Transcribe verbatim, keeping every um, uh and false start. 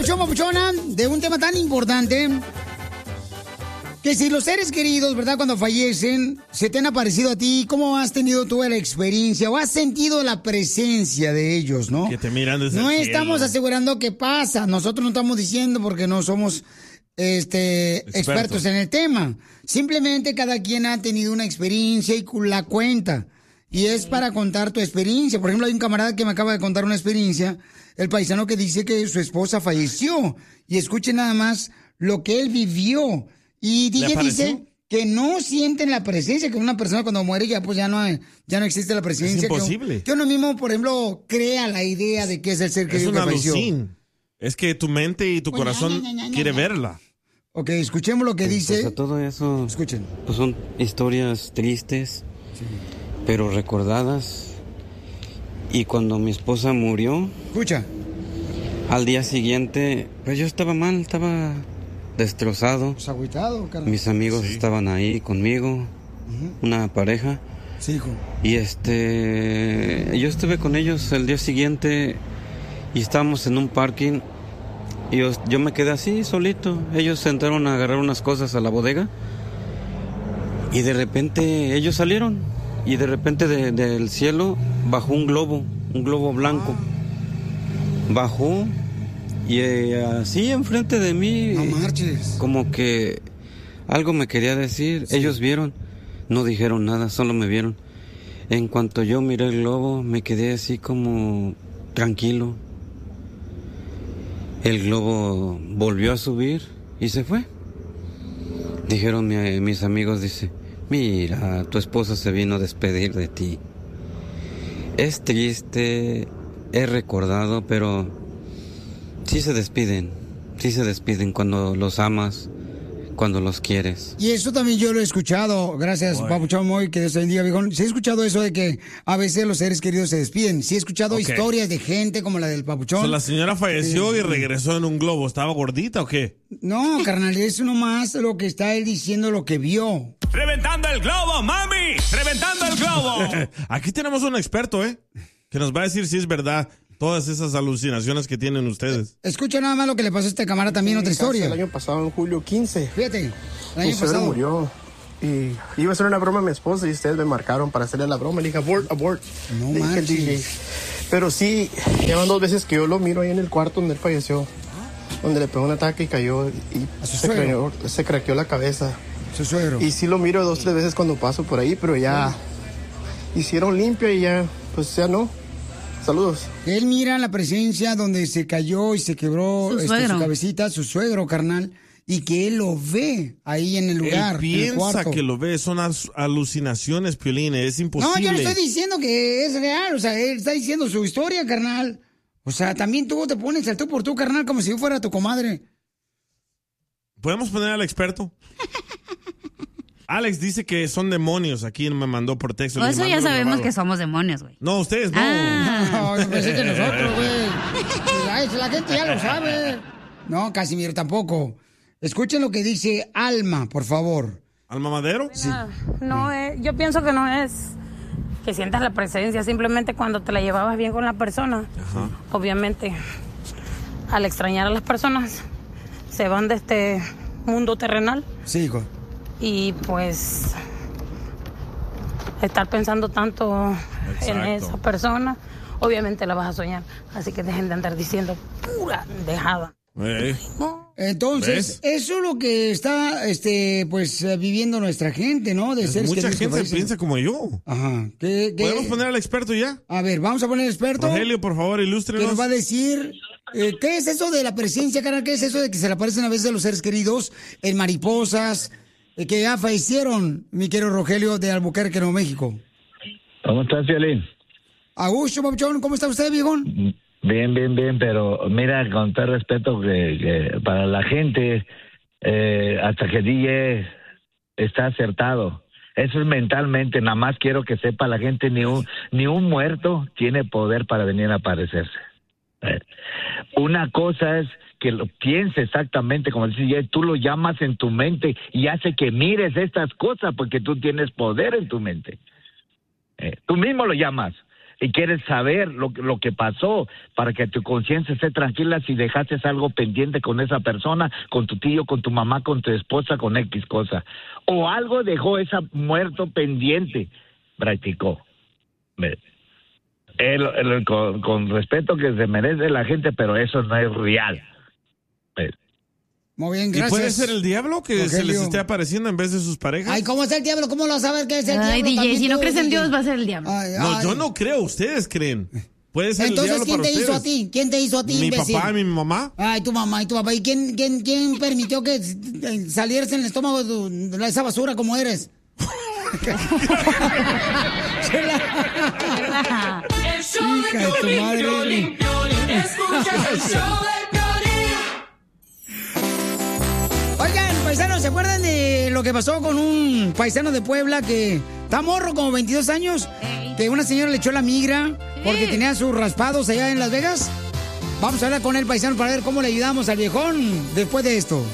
papuchón, papuchona, de un tema tan importante. Que si los seres queridos, ¿verdad? Cuando fallecen, se te han aparecido a ti, ¿cómo has tenido tú la experiencia o has sentido la presencia de ellos, no? Que te miran desde No el estamos cielo. asegurando que pasa. Nosotros no estamos diciendo porque no somos este, Expertos. expertos en el tema. Simplemente cada quien ha tenido una experiencia y la cuenta. Y es para contar tu experiencia. Por ejemplo, hay un camarada que me acaba de contar una experiencia, el paisano que dice que su esposa falleció. Y escuche nada más lo que él vivió. Y D J dice que no sienten la presencia, que una persona cuando muere ya pues ya no hay, ya no existe la presencia. Es imposible. Que, que uno mismo, por ejemplo, crea la idea de que es el ser Es querido una que falleció. alucin. Es que tu mente y tu corazón quiere verla. Ok, escuchemos lo que dice. Pues a todo eso, escuchen. Pues son historias tristes, sí, pero recordadas. Y cuando mi esposa murió, escucha, al día siguiente, pues yo estaba mal, estaba destrozado. Pues agüitado, carnal. Mis amigos sí. estaban ahí conmigo, uh-huh, una pareja. Sí, hijo. Y este, yo estuve con ellos el día siguiente y estábamos en un parking y yo, yo me quedé así solito. Ellos entraron a agarrar unas cosas a la bodega y de repente ellos salieron y de repente de, del cielo bajó un globo, un globo blanco. Bajó y eh, así enfrente de mí, no marches, como que algo me quería decir. Sí. Ellos vieron, no dijeron nada, solo me vieron. En cuanto yo miré el globo, me quedé así como tranquilo. El globo volvió a subir y se fue. Dijeron mi, mis amigos, dice, mira, tu esposa se vino a despedir de ti. Es triste, he recordado, pero sí se despiden, sí se despiden cuando los amas, cuando los quieres. Y eso también yo lo he escuchado, gracias, Oy. Papuchón Moy, que Dios te bendiga, viejón. Sí he escuchado eso de que a veces los seres queridos se despiden. Sí he escuchado okay. historias de gente como la del Papuchón. O sea, la señora falleció eh, y regresó en un globo. ¿Estaba gordita o qué? No, carnal, es uno más lo que está él diciendo, lo que vio. ¡Reventando el globo, mami! ¡Reventando el globo! Aquí tenemos un experto, ¿eh? Que nos va a decir si es verdad todas esas alucinaciones que tienen ustedes. Escucha nada más lo que le pasó a este camarada también, sí, otra historia. El año pasado, en julio quince. Fíjate, el año mi suegro pasado. murió. Y iba a hacer una broma a mi esposa y ustedes me marcaron para hacerle la broma. Le dije, abort, abort. No le manches. dije al D J. Pero sí, llevan dos veces que yo lo miro ahí en el cuarto donde él falleció. Donde le pegó un ataque y cayó y se craqueó, se craqueó la cabeza. Su suegro. Y sí lo miro dos, tres veces cuando paso por ahí, pero ya sí. hicieron limpio y ya, pues ya no. Saludos. Él mira la presencia donde se cayó y se quebró su, este, su cabecita, su suegro, carnal, y que él lo ve ahí en el lugar. Él piensa que lo ve, son alucinaciones, Piolín, es imposible. No, yo no estoy diciendo que es real, o sea, él está diciendo su historia, carnal. O sea, también tú te pones al tú por tú, carnal, como si yo fuera tu comadre. ¿Podemos poner al experto? Alex dice que son demonios. Aquí me mandó por texto. Por eso ya sabemos grabado. Que somos demonios, güey. No, ustedes no. Ah. No, pensé que nosotros, güey. La gente ya lo sabe. No, Casimiro tampoco. Escuchen lo que dice Alma, por favor. ¿Alma Madero? Sí. No, no es, yo pienso que no es que sientas la presencia. Simplemente cuando te la llevabas bien con la persona. Ajá. Obviamente, al extrañar a las personas, se van de este mundo terrenal. Sí, hijo. Y pues estar pensando tanto Exacto. en esa persona, obviamente la vas a soñar. Así que dejen de andar diciendo pura dejada. Hey. Entonces, ¿ves? Eso es lo que está este, pues viviendo nuestra gente, ¿no? De ser mucha gente piensa como yo. Ajá. ¿Qué, qué? ¿Podemos poner al experto ya? A ver, vamos a poner al experto. Rogelio, por favor, ilústrenos. Que nos va a decir eh, ¿qué es eso de la presencia, carnal? ¿Qué es eso de que se le aparecen a veces a los seres queridos en mariposas? Que ya fallecieron, mi querido Rogelio de Albuquerque, Nuevo México. ¿Cómo estás, Violín? Augusto, Papuchón, ¿cómo está usted, viejón? Bien, bien, bien, pero mira, con todo respeto que, que para la gente, eh, hasta que D J está acertado. Eso es mentalmente, nada más quiero que sepa la gente, ni un, ni un muerto tiene poder para venir a aparecerse. Eh, una cosa es que lo piense exactamente como dice, tú lo llamas en tu mente y hace que mires estas cosas porque tú tienes poder en tu mente. Eh, tú mismo lo llamas. y quieres saber lo, lo que pasó para que tu conciencia esté tranquila si dejaste algo pendiente con esa persona, con tu tío, con tu mamá, con tu esposa, con X cosa. O algo dejó esa muerto pendiente, practicó. El, el, con, con respeto que se merece la gente, pero eso no es real. Muy bien, ¿Y gracias. puede ser el diablo que Rogelio. se les esté apareciendo en vez de sus parejas? Ay, ¿cómo es el diablo? ¿Cómo lo vas a saber que es el Ay, diablo? D J, si no tú, crees en D J. Dios, va a ser el diablo. Ay, No, ay. yo no creo, ustedes creen. Puede ser Entonces, el diablo ¿quién para te ustedes. hizo a ti? ¿Quién te hizo a ti, Mi imbécil? papá y mi mamá. Ay, tu mamá y tu papá. ¿Y quién, quién, quién permitió que salieras en el estómago de, tu- de esa basura como eres? Hija de tu madre. Oigan, paisanos, ¿se acuerdan de lo que pasó con un paisano de Puebla que está morro, como veintidós años? Ey. Que una señora le echó la migra porque Sí. tenía sus raspados allá en Las Vegas. Vamos a hablar con el paisano para ver cómo le ayudamos al viejón después de esto.